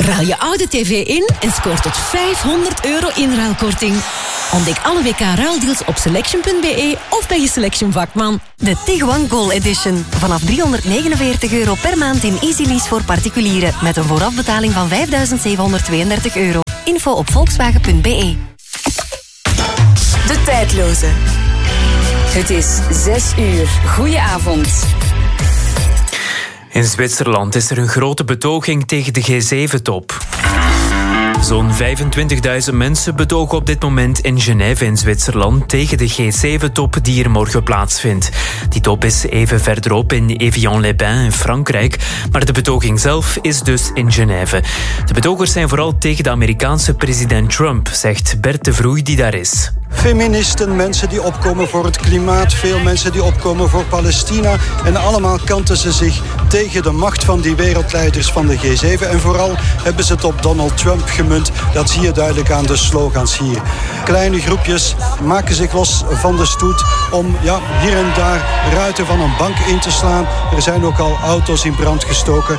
Ruil je oude tv in en scoor tot €500 inruilkorting. Ontdek alle WK-ruildeals op selection.be of bij je Selection vakman. De Tiguan Goal Edition. Vanaf €349 per maand in Easy Lease voor particulieren. Met een voorafbetaling van €5.732. Info op volkswagen.be. De tijdloze. Het is 6 uur. Goedenavond. In Zwitserland is er een grote betoging tegen de G7-top. Zo'n 25.000 mensen betogen op dit moment in Genève in Zwitserland tegen de G7-top die er morgen plaatsvindt. Die top is even verderop in Évian-les-Bains in Frankrijk, maar de betoging zelf is dus in Genève. De betogers zijn vooral tegen de Amerikaanse president Trump, zegt Bert de Vroei die daar is. Feministen, mensen die opkomen voor het klimaat, veel mensen die opkomen voor Palestina. En allemaal kanten ze zich tegen de macht van die wereldleiders van de G7. En vooral hebben ze het op Donald Trump gemunt. Dat zie je duidelijk aan de slogans hier. Kleine groepjes maken zich los van de stoet om hier en daar ruiten van een bank in te slaan. Er zijn ook al auto's in brand gestoken.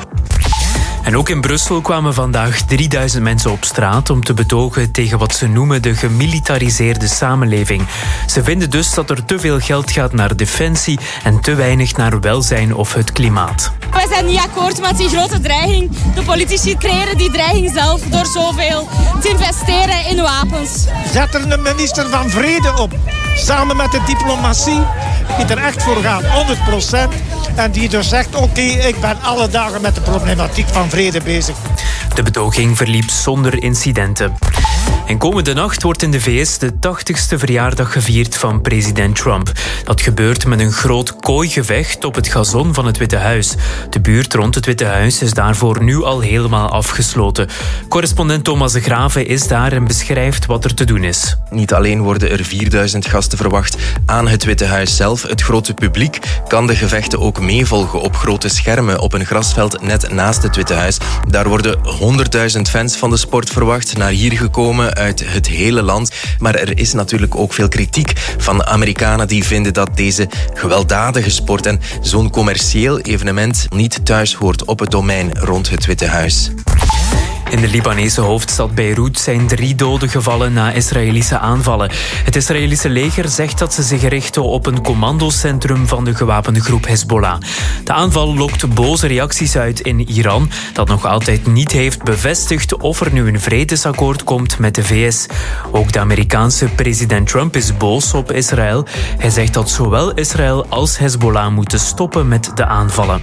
En ook in Brussel kwamen vandaag 3000 mensen op straat om te betogen tegen wat ze noemen de gemilitariseerde samenleving. Ze vinden dus dat er te veel geld gaat naar defensie en te weinig naar welzijn of het klimaat. Wij zijn niet akkoord met die grote dreiging. De politici creëren die dreiging zelf door zoveel te investeren in wapens. Zet er een minister van Vrede op, samen met de diplomatie, die er echt voor gaat, 100%. En die dus zegt, oké, ik ben alle dagen met de problematiek van vrede bezig. De betoging verliep zonder incidenten. En komende nacht wordt in de VS de 80ste verjaardag gevierd van president Trump. Dat gebeurt met een groot kooigevecht op het gazon van het Witte Huis. De buurt rond het Witte Huis is daarvoor nu al helemaal afgesloten. Correspondent Thomas de Graven is daar en beschrijft wat er te doen is. Niet alleen worden er 4000 gasten verwacht aan het Witte Huis zelf. Het grote publiek kan de gevechten ook meevolgen op grote schermen op een grasveld net naast het Witte Huis. Daar worden 100.000 fans van de sport verwacht, naar hier gekomen uit het hele land. Maar er is natuurlijk ook veel kritiek van Amerikanen die vinden dat deze gewelddadige sport en zo'n commercieel evenement niet thuis hoort op het domein rond het Witte Huis. In de Libanese hoofdstad Beirut zijn 3 doden gevallen na Israëlische aanvallen. Het Israëlische leger zegt dat ze zich richten op een commandocentrum van de gewapende groep Hezbollah. De aanval lokt boze reacties uit in Iran, dat nog altijd niet heeft bevestigd of er nu een vredesakkoord komt met de VS. Ook de Amerikaanse president Trump is boos op Israël. Hij zegt dat zowel Israël als Hezbollah moeten stoppen met de aanvallen.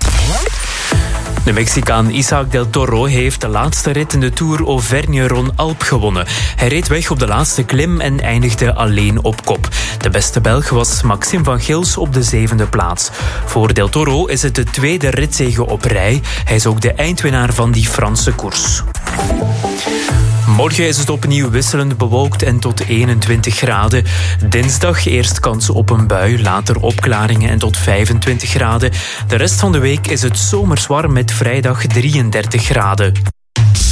De Mexicaan Isaac del Toro heeft de laatste rit in de Tour Auvergne-Rhône-Alpes gewonnen. Hij reed weg op de laatste klim en eindigde alleen op kop. De beste Belg was Maxime van Gils op de 7e plaats. Voor del Toro is het de 2e ritzege op rij. Hij is ook de eindwinnaar van die Franse koers. Morgen is het opnieuw wisselend bewolkt en tot 21 graden. Dinsdag eerst kans op een bui, later opklaringen en tot 25 graden. De rest van de week is het zomers warm met vrijdag 33 graden.